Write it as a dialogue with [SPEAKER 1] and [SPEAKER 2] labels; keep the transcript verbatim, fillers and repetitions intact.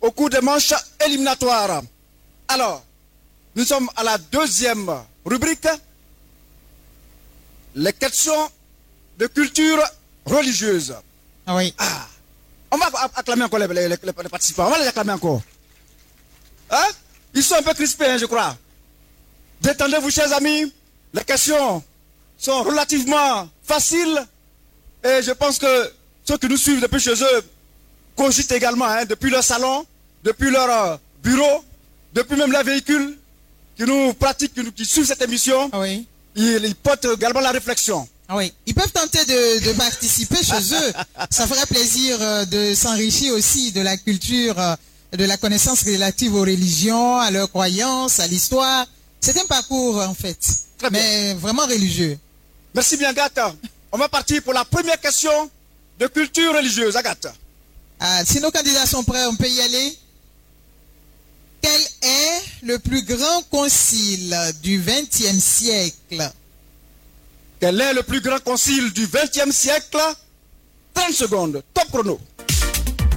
[SPEAKER 1] au cours des manches éliminatoires. Alors, nous sommes à la deuxième rubrique, les questions de culture religieuse.
[SPEAKER 2] Ah oui.
[SPEAKER 1] Ah, on va acclamer encore les, les, les, les participants, on va les acclamer encore. Hein? Ils sont un peu crispés, hein, je crois. Détendez-vous, chers amis. Les questions sont relativement faciles. Et je pense que ceux qui nous suivent depuis chez eux cogitent également, hein, depuis leur salon, depuis leur euh, bureau, depuis même leur véhicule, qui nous pratiquent, qui, nous, qui suivent cette émission.
[SPEAKER 2] Ah oui.
[SPEAKER 1] Ils, ils portent également la réflexion.
[SPEAKER 2] Ah oui. Ils peuvent tenter de, de participer chez eux. Ça ferait plaisir euh, de s'enrichir aussi de la culture, euh, de la connaissance relative aux religions, à leurs croyances, à l'histoire. C'est un parcours, en fait,
[SPEAKER 1] Très bien.
[SPEAKER 2] mais vraiment religieux.
[SPEAKER 1] Merci bien, Agathe. On va partir pour la première question de culture religieuse. Agathe.
[SPEAKER 2] Ah, si nos candidats sont prêts, on peut y aller. Quel est le plus grand concile du vingtième siècle?
[SPEAKER 1] Quel est le plus grand concile du vingtième siècle? trente secondes. Top chrono.